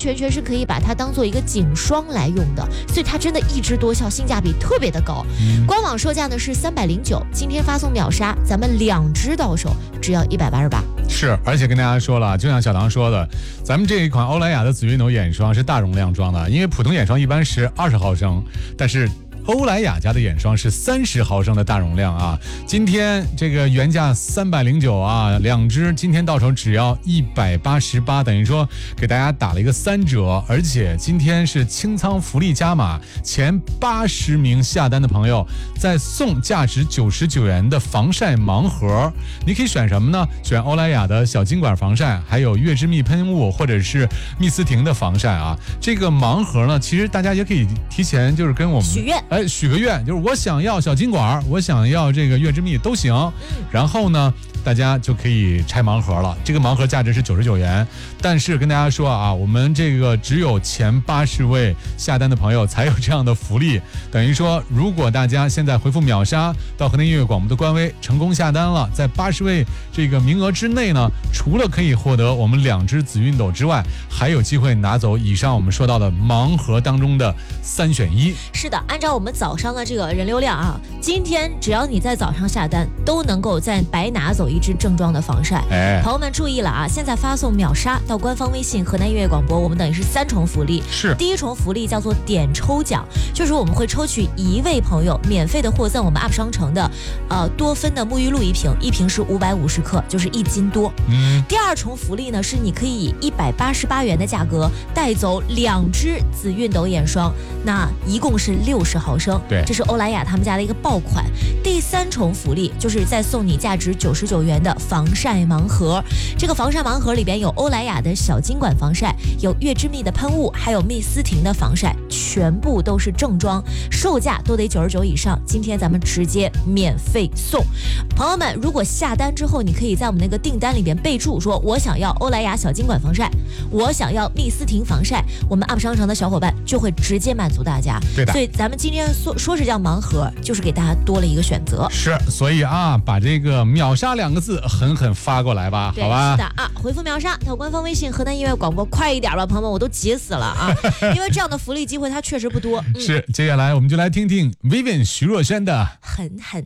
全是可以把它当做一个颈霜来用的，所以它真的一枝多效，性价比特别的高。官网售价呢是309，今天发送秒杀，咱们2支到手只要188。 是，而且跟大家说了，就像小唐说的，咱们这一款欧莱雅的紫熨斗眼霜是大容量装的，因为普通眼霜一般是20毫升，但是欧莱雅家的眼霜是30毫升的大容量啊！今天这个原价309啊，2支今天到手只要188，等于说给大家打了一个3折，而且今天是清仓福利加码，前80名下单的朋友再送价值99元的防晒盲盒。你可以选什么呢？选欧莱雅的小金管防晒，还有悦之蜜喷雾，或者是蜜丝婷的防晒啊。这个盲盒呢，其实大家也可以提前就是跟我们许个愿，就是我想要小金管，我想要这个悦之蜜都行。然后呢，大家就可以拆盲盒了。这个盲盒价值是99元，但是跟大家说啊，我们这个只有前80位下单的朋友才有这样的福利。等于说，如果大家现在回复秒杀到河南音乐广播的官微成功下单了，在80位这个名额之内呢，除了可以获得我们2支紫熨斗之外，还有机会拿走以上我们说到的盲盒当中的3选1。 是的，按照我们早上的这个人流量啊，今天只要你在早上下单，都能够再白拿走1支正装的防晒。朋友们注意了啊，现在发送秒杀到官方微信河南音乐广播，我们等于是3重福利。 是， 第一重福利叫做点抽奖，就是我们会抽取1位朋友免费的获赠我们 UP 商城的多芬的沐浴露1瓶，1瓶是550克，就是1斤多。第二重福利呢，是你可以以188元的价格带走2支紫熨斗眼霜，那一共是60毫升。 对， 这是欧莱雅他们家的一个爆款。第3重福利就是再送你价值99元的防晒盲盒，这个防晒盲盒里边有欧莱雅的小金管防晒，有悦之蜜的喷雾，还有蜜丝婷的防晒，全部都是正装，售价都得99以上，今天咱们直接免费送。朋友们，如果下单之后，你可以在我们那个订单里边备注说，我想要欧莱雅小金管防晒，我想要蜜丝婷防晒，我们 UP 商城的小伙伴就会直接满足大家。 对的， 所以咱们今天说是叫盲盒，就是给大家多了一个选择。 是，所以啊，把这个秒杀2个字狠狠发过来吧，好吧？ 是的啊，回复秒杀到官方微信河南音乐广播，快一点吧，朋友们，我都急死了啊！因为这样的福利机会它确实不多。 是，接下来我们就来听听 Vivian 徐若瑄的狠狠。